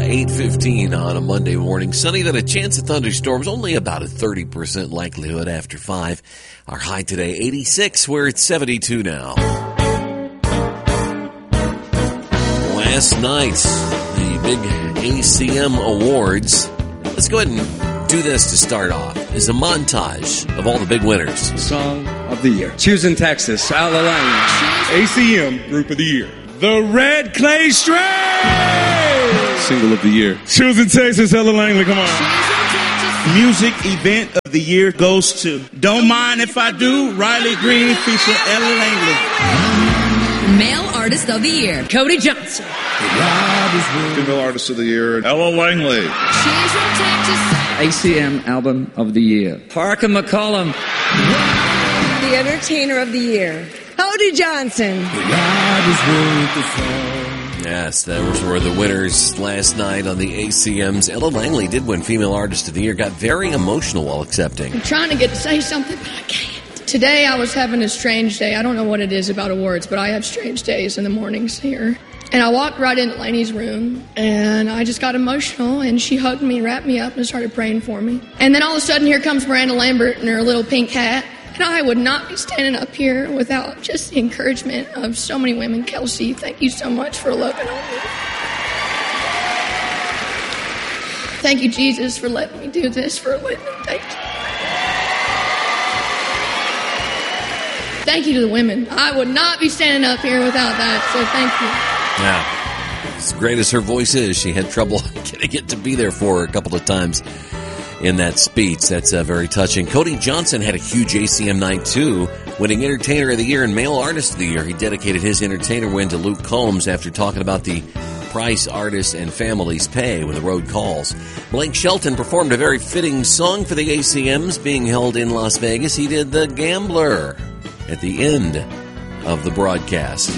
8:15 on a Monday morning. Sunny, then a chance of thunderstorms, only about a 30% likelihood after 5. Our high today, 86, where it's 72 now. Last night, the big ACM Awards. Let's go ahead and do this to start off. Is a montage of all the big winners. Song of the Year. Choosing Texas, Al Lang. ACM Group of the Year. The Red Clay Strays. Single of the Year. Choosing Texas, Ella Langley, come on. Music Event of the Year goes to Don't Mind If I Do, Riley Green feature Ella Langley. Male Artist of the Year, Cody Johnson. Female Artist of the Year, Ella Langley. ACM Album of the Year. Parker McCollum. The Entertainer of the Year, Cody Johnson. Yes, those were the winners last night on the ACMs. Ella Langley did win Female Artist of the Year, got very emotional while accepting. I'm trying to get to say something, but I can't. Today I was having a strange day. I don't know what it is about awards, but I have strange days in the mornings here. And I walked right into Lainey's room, and I just got emotional, and she hugged me, wrapped me up, and started praying for me. And then all of a sudden, here comes Miranda Lambert in her little pink hat, and I would not be standing up here without just the encouragement of so many women. Kelsey, thank you so much for loving on me. Thank you, Jesus, for letting me do this for a living. Thank you. Thank you to the women. I would not be standing up here without that, so thank you. Yeah. As great as her voice is, she had trouble getting it to be there for her a couple of times in that speech. That's very touching. Cody Johnson had a huge ACM night, too, winning Entertainer of the Year and Male Artist of the Year. He dedicated his entertainer win to Luke Combs after talking about the price artists and families pay when the road calls. Blake Shelton performed a very fitting song for the ACMs being held in Las Vegas. He did The Gambler at the end of the broadcast.